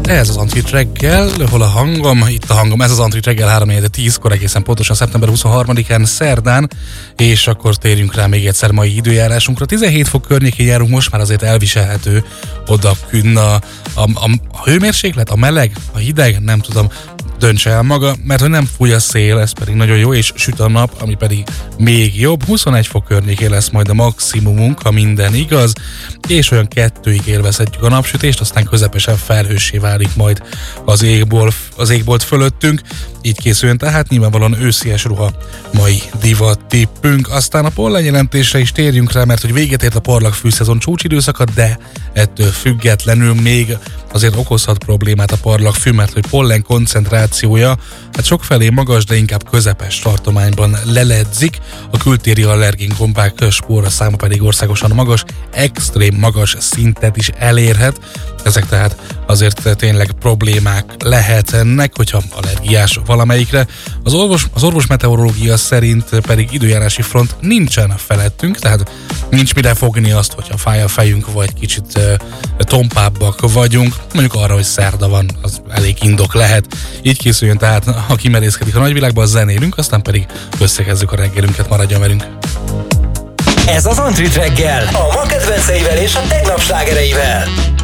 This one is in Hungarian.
Ez az Antrit reggel, hol a hangom? Itt a hangom, ez az Antrit reggel 3:10-kor egészen pontosan szeptember 23-án szerdán, és akkor térjünk rá még egyszer mai időjárásunkra. 17 fok környékén járunk, most már azért elviselhető odakünn a hőmérséklet, a meleg, a hideg, nem tudom, döntse el maga, mert hogy nem fúj a szél, ez pedig nagyon jó, és süt a nap, ami pedig még jobb. 21 fok környékén lesz majd a maximumunk, ha minden igaz, és olyan 2-ig élvezhetjük a napsütést, aztán közepesen felhőssé válik majd az égbolt fölöttünk. Így készüljön tehát nyilvánvalóan őszies ruha mai divat tippünk. Aztán a pollenjelentésre is térjünk rá, mert hogy véget ért a parlagfű-szezon csúcsidőszaka, de ettől függetlenül még azért okozhat problémát a parlagfű, mert hogy pollen koncentrációja hát sokfelé magas, de inkább közepes tartományban leledzik, a kültéri allergéngombák spóra száma pedig országosan magas, extrém magas szintet is elérhet. Ezek tehát azért tényleg problémák lehetnek, hogyha allergiás valamelyikre. Az orvos meteorológia szerint pedig időjárási front nincsen felettünk, tehát nincs mire fogni azt, hogyha fáj a fejünk, vagy kicsit tompábbak vagyunk. Mondjuk arra, hogy szerda van, az elég indok lehet. Így készüljön tehát, ha kimerészkedik a nagyvilágba, zenélünk, aztán pedig összekezzük a reggelünket, maradjon velünk. Ez az Antrit reggel, a ma kedvenceivel és a tegnap slágereivel.